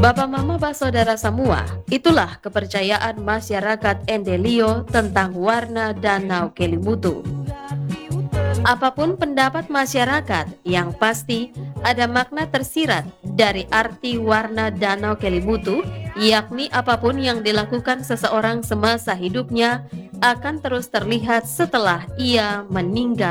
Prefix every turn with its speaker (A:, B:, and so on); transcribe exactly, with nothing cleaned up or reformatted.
A: Bapak Mama Pak Saudara semua, itulah kepercayaan masyarakat Endelio tentang warna Danau Kelimutu. Apapun pendapat masyarakat, yang pasti ada makna tersirat dari arti warna Danau Kelimutu, yakni apapun yang dilakukan seseorang semasa hidupnya akan terus terlihat setelah ia meninggal.